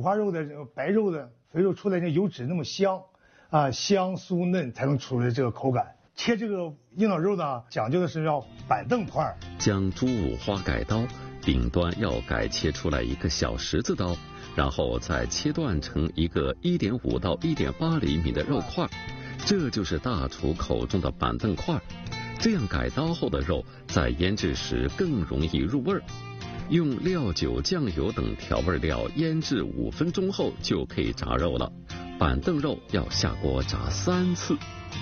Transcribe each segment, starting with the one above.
五花肉的这个白肉的肥肉出来那油脂那么香，啊香酥嫩才能出来这个口感。切这个樱桃肉呢，讲究的是要板凳块。 将猪五花改刀，顶端要改切出来一个小十字刀，然后再切断成一个1.5到1.8厘米的肉块，这就是大厨口中的板凳块。这样改刀后的肉在腌制时更容易入味儿。用料酒、酱油等调味料腌制5分钟后就可以炸肉了。板凳肉要下锅炸3次。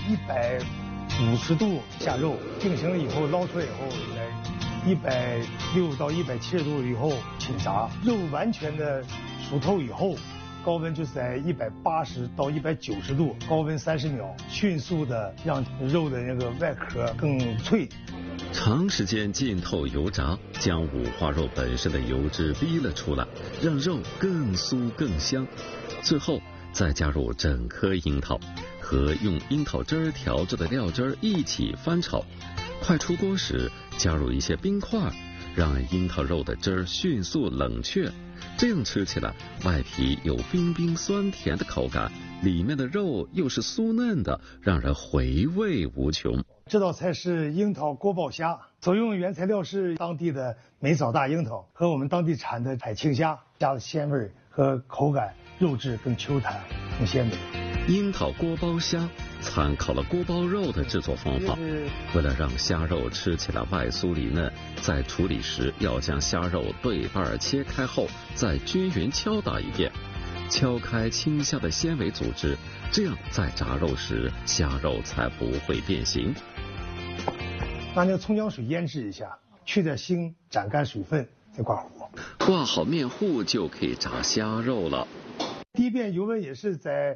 150度下肉，定型了以后捞出来以后，来160到170度以后请炸。肉完全的熟透以后，高温就是在180到190度，高温30秒，迅速的让肉的那个外壳更脆。 长时间浸透油炸，将五花肉本身的油脂逼了出来，让肉更酥更香。最后再加入整颗樱桃和用樱桃汁儿调制的料汁儿一起翻炒。快出锅时加入一些冰块，让樱桃肉的汁儿迅速冷却。这样吃起来，外皮有冰冰酸甜的口感，里面的肉又是酥嫩的，让人回味无穷。 这道菜是樱桃锅爆虾，所用原材料是当地的梅枣大樱桃和我们当地产的海青虾，虾的鲜味和口感，肉质更 Q 弹、更鲜美。 樱桃锅包虾参考了锅包肉的制作方法，为了让虾肉吃起来外酥里嫩，在处理时要将虾肉对半切开后，再均匀敲打一遍，敲开青虾的纤维组织，这样在炸肉时虾肉才不会变形。 拿那个葱姜水腌制一下，去点腥，斩干水分，再挂火。 挂好面糊就可以炸虾肉了。 第一遍油温也是在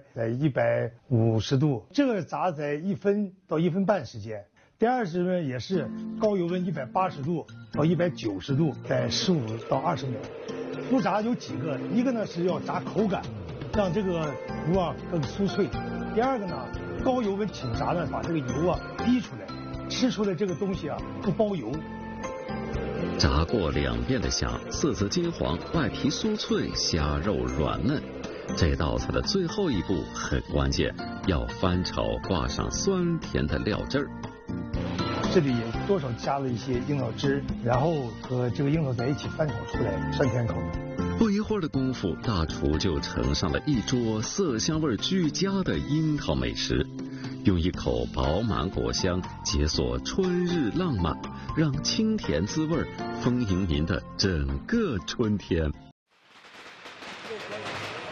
150度，这个炸在1分到1分半时间。第二次呢也是高油温180度到190度，在15到20秒。油炸有几个，一个呢是要炸口感，让这个糊啊更酥脆。第二个呢，高油温请炸呢，把这个油啊逼出来，吃出来这个东西啊不包油。 炸过2遍的虾，色泽金黄，外皮酥脆，虾肉软嫩。这道菜的最后一步很关键，要翻炒挂上酸甜的料汁儿。 这里多少加了一些樱桃汁，然后和这个樱桃在一起翻炒出来，酸甜口。 不一会儿的功夫，大厨就盛上了一桌色香味俱佳的樱桃美食。用一口饱满果香解锁春日浪漫，让清甜滋味丰盈您的整个春天。